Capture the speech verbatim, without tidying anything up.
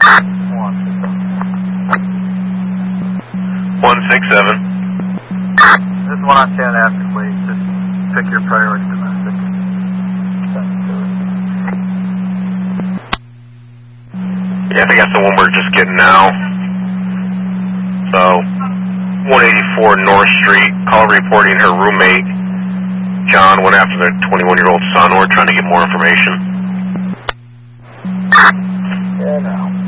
one six seven. This is one on ten, ask please. Just pick your priority domestic. Yeah, I think that's the one we're just getting now. So, one eighty-four North Street, call reporting her roommate, John, went after their twenty-one-year-old son. We're trying to get more information. Yeah, no.